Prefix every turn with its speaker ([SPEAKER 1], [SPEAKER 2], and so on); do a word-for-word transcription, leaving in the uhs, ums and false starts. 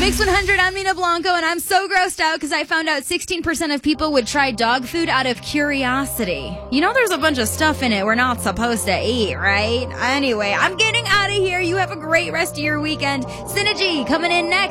[SPEAKER 1] Mix one hundred, I'm Mina Blanco, and I'm so grossed out because I found out sixteen percent of people would try dog food out of curiosity. You know there's a bunch of stuff in it we're not supposed to eat, right? Anyway, I'm getting out of here. You have a great rest of your weekend. Synergy coming in next.